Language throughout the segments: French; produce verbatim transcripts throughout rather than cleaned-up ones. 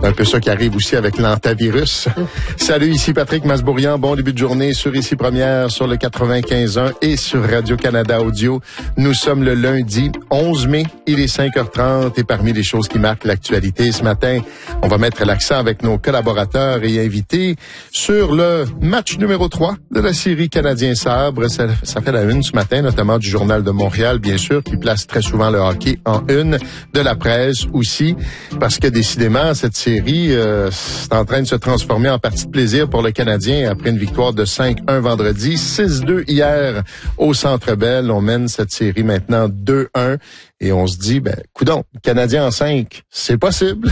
Un peu ça qui arrive aussi avec l'antavirus. Salut, ici Patrick Masbourian. Bon début de journée sur Ici Première, sur le quatre-vingt-quinze un et sur Radio-Canada Audio. Nous sommes le lundi onze mai, il est cinq heures trente et parmi les choses qui marquent l'actualité ce matin, on va mettre l'accent avec nos collaborateurs et invités sur le match numéro trois de la série Canadien-Sabre. Ça, ça fait la une ce matin, notamment du Journal de Montréal, bien sûr, qui place très souvent le hockey en une, de la presse aussi, parce que décidément, cette série euh, c'est en train de se transformer en partie de plaisir pour le Canadien après une victoire de cinq un vendredi, six deux hier au Centre Bell. On mène cette série maintenant deux un et on se dit, ben, coudonc, Canadien en cinq, c'est possible.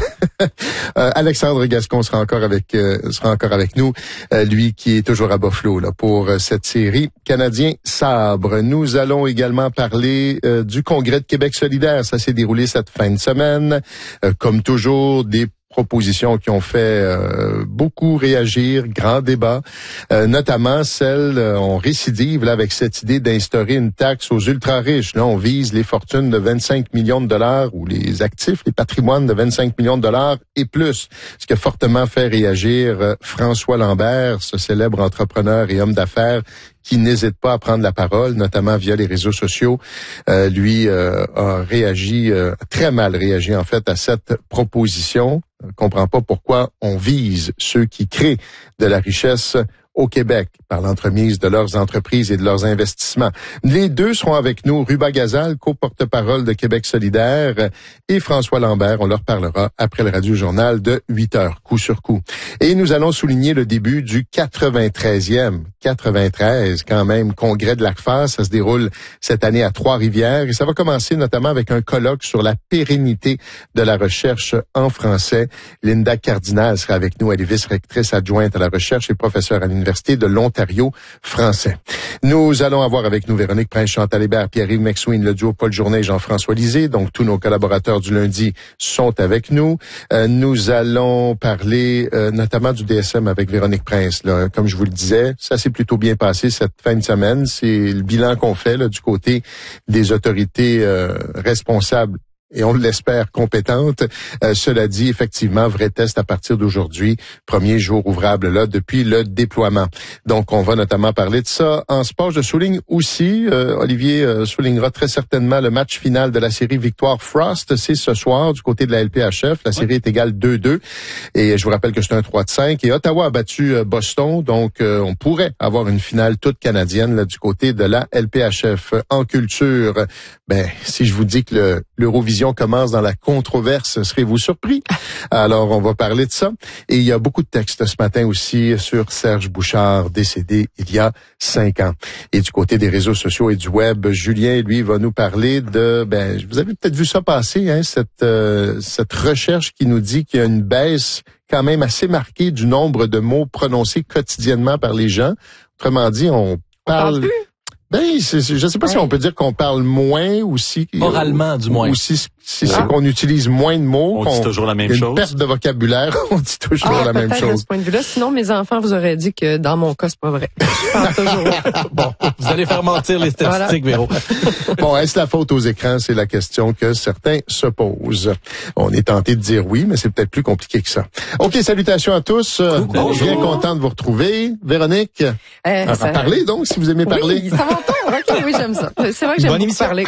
euh, Alexandre Gascon sera encore avec euh, sera encore avec nous, euh, lui qui est toujours à Buffalo là pour euh, cette série Canadien-Sabre. Nous allons également parler euh, du Congrès de Québec solidaire. Ça s'est déroulé cette fin de semaine. Euh, comme toujours, des propositions qui ont fait euh, beaucoup réagir, grand débat, euh, notamment celles, euh, on récidive là avec cette idée d'instaurer une taxe aux ultra-riches. Là, on vise les fortunes de vingt-cinq millions de dollars ou les actifs, les patrimoines de vingt-cinq millions de dollars et plus. Ce qui a fortement fait réagir euh, François Lambert, ce célèbre entrepreneur et homme d'affaires qui n'hésite pas à prendre la parole, notamment via les réseaux sociaux. Euh, lui euh, a réagi, euh, très mal réagi en fait à cette proposition. On ne comprend pas pourquoi on vise ceux qui créent de la richesse au Québec par l'entremise de leurs entreprises et de leurs investissements. Les deux seront avec nous, Ruba Gazal, co-porte-parole de Québec solidaire, et François Lambert. On leur parlera après le Radio-Journal de huit heures, coup sur coup. Et nous allons souligner le début du quatre-vingt-treizième, quatre-vingt-treize quand même, congrès de l'A C F A. Ça se déroule cette année à Trois-Rivières et ça va commencer notamment avec un colloque sur la pérennité de la recherche en français. Linda Cardinal sera avec nous, elle est vice-rectrice adjointe à la recherche et professeure à l'Université de l'Ontario français. Nous allons avoir avec nous Véronique Prince-Chantal Hébert, Pierre-Yves McSween, le duo Paul Journet et Jean-François Lisée. Donc, tous nos collaborateurs du lundi sont avec nous. Euh, nous allons parler euh, notamment du D S M avec Véronique Prince. Là. Comme je vous le disais, ça s'est plutôt bien passé cette fin de semaine. C'est le bilan qu'on fait là, du côté des autorités euh, responsables et on l'espère compétente. Euh, cela dit, effectivement, vrai test à partir d'aujourd'hui, premier jour ouvrable là depuis le déploiement. Donc, on va notamment parler de ça. En sport, je souligne aussi, euh, Olivier euh, soulignera très certainement le match final de la série Victoire Frost. C'est ce soir du côté de la L P H F. La série est égale deux deux. Et je vous rappelle que c'est un trois de cinq. Et Ottawa a battu euh, Boston. Donc, euh, on pourrait avoir une finale toute canadienne là du côté de la L P H F. En culture, ben, si je vous dis que le, l'Eurovision commence dans la controverse, serez-vous surpris? Alors, on va parler de ça. Et il y a beaucoup de textes ce matin aussi sur Serge Bouchard, décédé il y a cinq ans. Et du côté des réseaux sociaux et du web, Julien, lui, va nous parler de, ben, vous avez peut-être vu ça passer, hein, cette, euh, cette recherche qui nous dit qu'il y a une baisse quand même assez marquée du nombre de mots prononcés quotidiennement par les gens. Autrement dit, on parle... On parle plus. Ben, c'est, c'est, je sais pas ouais. si on peut dire qu'on parle moins ou si... Oralement, du moins. Ou si, si ah. c'est qu'on utilise moins de mots. On qu'on, dit toujours la même une chose. Une perte de vocabulaire, on dit toujours ah, la même chose. À ce point de vue-là. Sinon, mes enfants vous auraient dit que dans mon cas, c'est pas vrai. Je parle toujours. Bon, vous allez faire mentir les statistiques, voilà. Véro. Bon, est-ce la faute aux écrans? C'est la question que certains se posent. On est tenté de dire oui, mais c'est peut-être plus compliqué que ça. OK, salutations à tous. Bonjour. Bien content de vous retrouver. Véronique, euh, à, ça... à parler donc, si vous aimez parler. Oui, ça m'entend. OK, oui, j'aime ça. C'est vrai que j'aime beaucoup parler.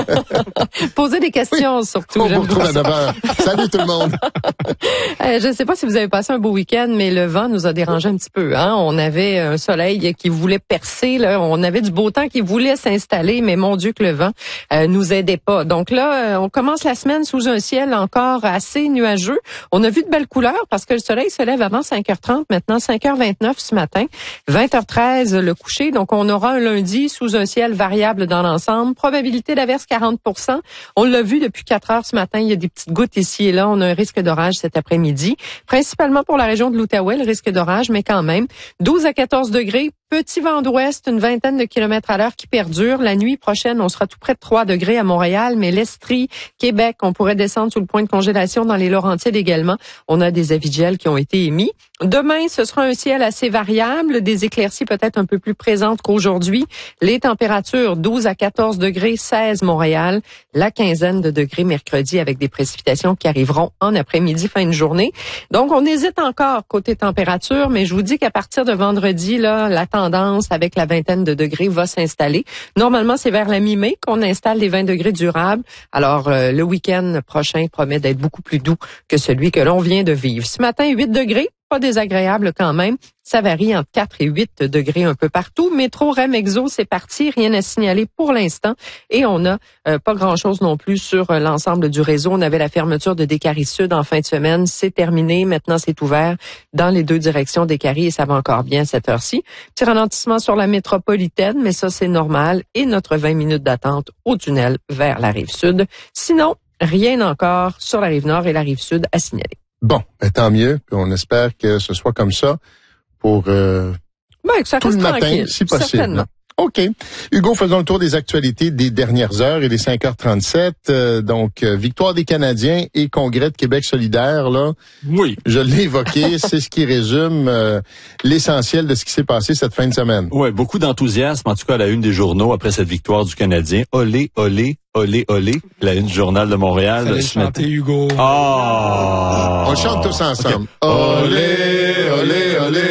Poser des questions, oui, surtout. On vous retrouve à neuf heures. Salut tout le monde. euh, je ne sais pas si vous avez passé un beau week-end, mais le vent nous a dérangé un petit peu. Hein? On avait un soleil qui voulait percer. Là. On avait du beau temps qui voulait s'installer, mais mon Dieu que le vent euh, nous aidait pas. Donc là, euh, on commence la semaine sous un ciel encore assez nuageux. On a vu de belles couleurs parce que le soleil se lève avant cinq heures trente, maintenant cinq heures vingt-neuf ce matin, vingt heures treize le coucher. Donc on aura un lundi sous un ciel variable dans l'ensemble. Probabilité d'averse quarante pour cent. On l'a vu depuis quatre heures ce matin. Il y a des petites gouttes ici et là. On a un risque d'orage cet après-midi. Principalement pour la région de l'Outaouais, le risque d'orage, mais quand même. douze à quatorze degrés. petit vent d'ouest, une vingtaine de kilomètres à l'heure qui perdure. La nuit prochaine, on sera tout près de trois degrés à Montréal, mais l'Estrie, Québec, on pourrait descendre sous le point de congélation dans les Laurentides également. On a des avis de gel qui ont été émis. Demain, ce sera un ciel assez variable, des éclaircies peut-être un peu plus présentes qu'aujourd'hui. Les températures douze à quatorze degrés, seize Montréal, la quinzaine de degrés mercredi avec des précipitations qui arriveront en après-midi, fin de journée. Donc, on hésite encore côté température, mais je vous dis qu'à partir de vendredi, là, la tendance avec la vingtaine de degrés va s'installer. Normalement, c'est vers la mi-mai qu'on installe les vingt degrés durables. Alors, euh, le week-end prochain promet d'être beaucoup plus doux que celui que l'on vient de vivre. Ce matin, huit degrés. Pas désagréable quand même. Ça varie entre quatre et huit degrés un peu partout. Métro, Rem, Exo, c'est parti. Rien à signaler pour l'instant. Et on n'a euh, pas grand-chose non plus sur euh, l'ensemble du réseau. On avait la fermeture de Décarie Sud en fin de semaine. C'est terminé. Maintenant, c'est ouvert dans les deux directions Décarie et ça va encore bien à cette heure-ci. Petit ralentissement sur la métropolitaine, mais ça, c'est normal. Et notre vingt minutes d'attente au tunnel vers la rive sud. Sinon, rien encore sur la rive nord et la rive sud à signaler. Bon, ben, tant mieux. Puis on espère que ce soit comme ça pour euh, ben, que ça tout le matin, tranquille, si possible. Certainement. OK. Hugo, faisons le tour des actualités des dernières heures et des cinq heures trente-sept. Euh, donc, euh, victoire des Canadiens et congrès de Québec solidaire, là. Oui. Je l'ai évoqué. C'est ce qui résume euh, l'essentiel de ce qui s'est passé cette fin de semaine. Ouais, beaucoup d'enthousiasme, en tout cas à la une des journaux après cette victoire du Canadien. Olé, olé, olé, olé. La une du Journal de Montréal. Fallait chanter, Hugo. Ah! On chante tous ensemble. Okay. Olé, olé, olé,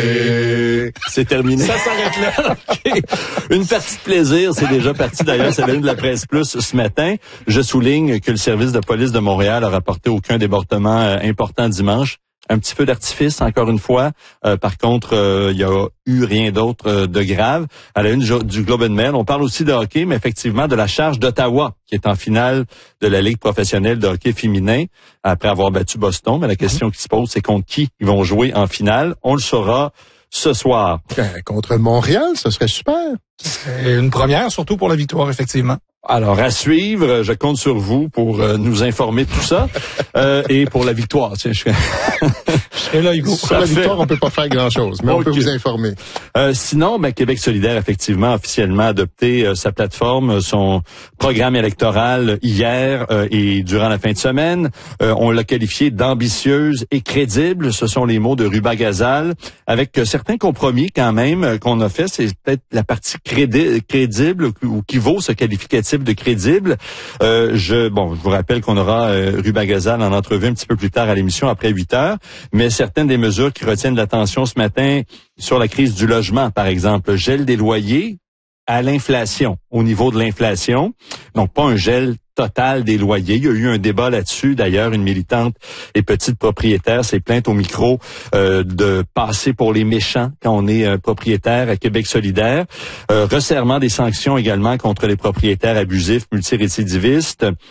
olé. C'est terminé. Ça s'arrête là. Okay. Une partie de plaisir, c'est déjà parti. D'ailleurs, c'est la une de la Presse Plus ce matin. Je souligne que le service de police de Montréal a rapporté aucun débordement euh, important dimanche. Un petit feu d'artifice, encore une fois. Euh, par contre, il euh, y a eu rien d'autre euh, de grave. À la une du, du Globe and Mail, on parle aussi de hockey, mais effectivement de la Charge d'Ottawa, qui est en finale de la Ligue professionnelle de hockey féminin, après avoir battu Boston. Mais la question qui se pose, c'est contre qui ils vont jouer en finale. On le saura ce soir. Ben, contre Montréal, ce serait super. C'est une première, surtout pour la victoire, effectivement. Alors, à suivre, je compte sur vous pour euh, nous informer de tout ça euh, et pour la victoire. Tiens, je... je serai là, Hugo. Sur la victoire, on peut pas faire grand-chose, mais okay. On peut vous informer. Euh, sinon, ben, Québec solidaire, effectivement, officiellement adopté euh, sa plateforme, son programme électoral hier euh, et durant la fin de semaine. Euh, on l'a qualifié d'ambitieuse et crédible. Ce sont les mots de Ruba Gazal, avec euh, certains compromis quand même euh, qu'on a fait. C'est peut-être la partie crédi- crédible ou qui vaut ce qualificatif de crédible. Euh, je, bon, je vous rappelle qu'on aura euh, Ruba Gazal en entrevue un petit peu plus tard à l'émission après huit heures, mais certaines des mesures qui retiennent l'attention ce matin sur la crise du logement, par exemple, gel des loyers à l'inflation, au niveau de l'inflation. Donc, pas un gel total des loyers. Il y a eu un débat là-dessus. D'ailleurs, une militante et petite propriétaire s'est plainte au micro euh, de passer pour les méchants quand on est euh, propriétaire à Québec solidaire. Euh, resserrement des sanctions également contre les propriétaires abusifs multirécidivistes.